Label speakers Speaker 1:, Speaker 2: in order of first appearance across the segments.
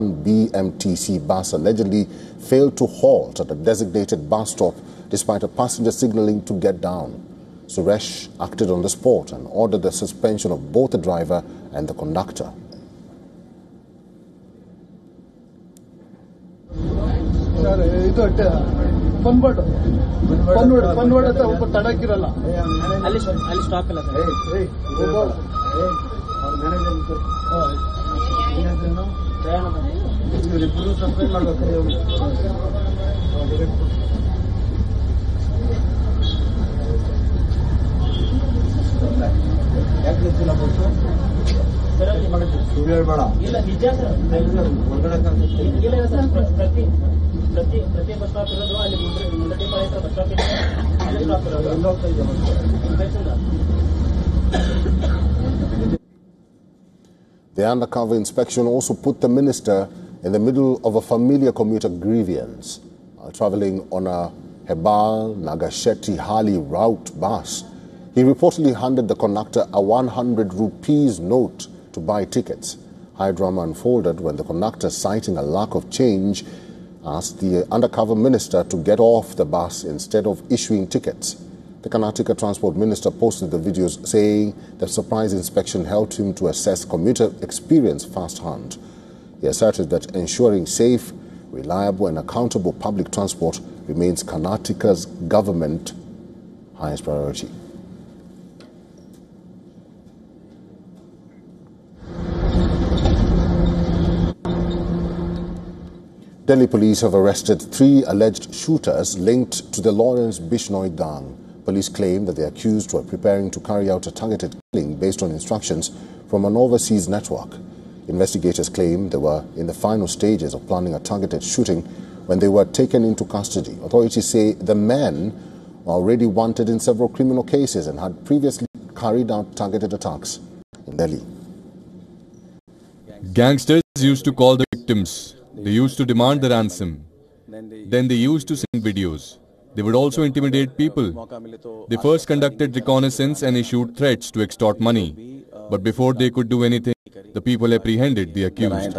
Speaker 1: BMTC bus allegedly failed to halt at a designated bus stop despite a passenger signaling to get down. Suresh acted on the spot and ordered the suspension of both the driver and the conductor. The undercover inspection also put the minister in the middle of a familiar commuter grievance. While travelling on a Hebal Nagashetty Hali route bus, he reportedly handed the conductor a 100 rupees note to buy tickets. High drama unfolded when the conductor, citing a lack of change, asked the undercover minister to get off the bus instead of issuing tickets. The Karnataka Transport Minister posted the videos saying the surprise inspection helped him to assess commuter experience firsthand. He asserted that ensuring safe, reliable and accountable public transport remains Karnataka's government's highest priority. Delhi police have arrested 3 alleged shooters linked to the Lawrence Bishnoi gang. Police claim that the accused were preparing to carry out a targeted killing based on instructions from an overseas network. Investigators claim they were in the final stages of planning a targeted shooting when they were taken into custody. Authorities say the men were already wanted in several criminal cases and had previously carried out targeted attacks in Delhi.
Speaker 2: Gangsters used to call the victims. They used to demand the ransom. Then they used to send videos. They would also intimidate people. They first conducted reconnaissance and issued threats to extort money. But before they could do anything, the people apprehended the accused.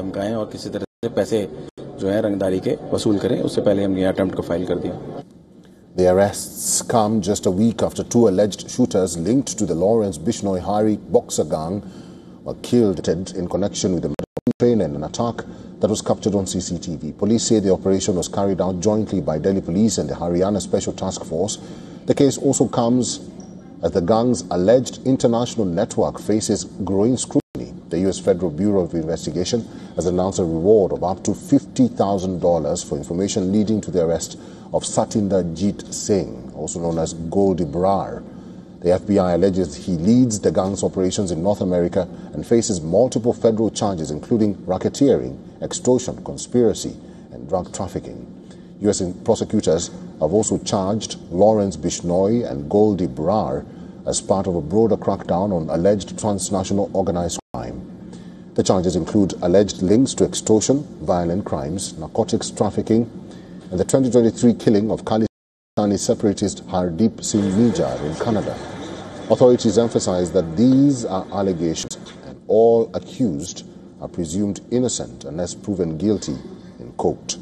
Speaker 1: The arrests come just a week after 2 alleged shooters linked to the Lawrence Bishnoi Hari boxer gang were killed in connection with the train and an attack that was captured on CCTV. Police say the operation was carried out jointly by Delhi Police and the Haryana Special Task Force. The case also comes as the gang's alleged international network faces growing scrutiny. The U.S. Federal Bureau of Investigation has announced a reward of up to $50,000 for information leading to the arrest of Satinder Jeet Singh, also known as Goldie Brar. The FBI alleges he leads the gang's operations in North America and faces multiple federal charges including racketeering, extortion, conspiracy and drug trafficking. U.S. prosecutors have also charged Lawrence Bishnoi and Goldie Brar as part of a broader crackdown on alleged transnational organized crime. The charges include alleged links to extortion, violent crimes, narcotics trafficking and the 2023 killing of Khalistani separatist Hardeep Singh Nijjar in Canada. Authorities emphasize that these are allegations and all accused are presumed innocent unless proven guilty in court.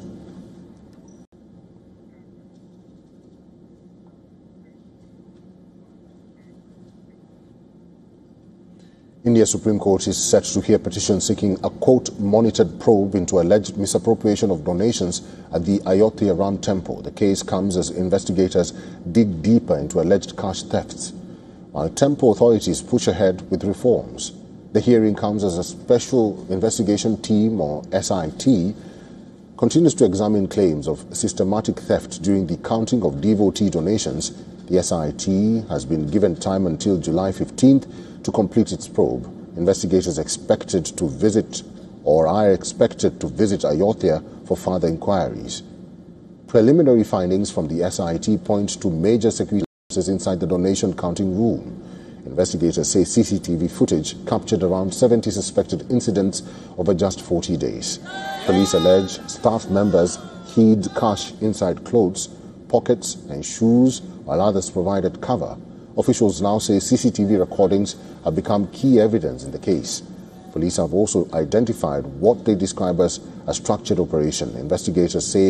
Speaker 1: India's Supreme Court is set to hear petitions seeking a court-monitored probe into alleged misappropriation of donations at the Ayodhya Ram Temple. The case comes as investigators dig deeper into alleged cash thefts, while temple authorities push ahead with reforms. The hearing comes as a special investigation team, or SIT, continues to examine claims of systematic theft during the counting of devotee donations. The SIT has been given time until July 15th to complete its probe. Investigators are expected to visit Ayodhya for further inquiries. Preliminary findings from the SIT point to major security lapses inside the donation counting room. Investigators say CCTV footage captured around 70 suspected incidents over just 40 days. Police allege staff members hid cash inside clothes, pockets and shoes, while others provided cover. Officials now say CCTV recordings have become key evidence in the case. Police have also identified what they describe as a structured operation. Investigators say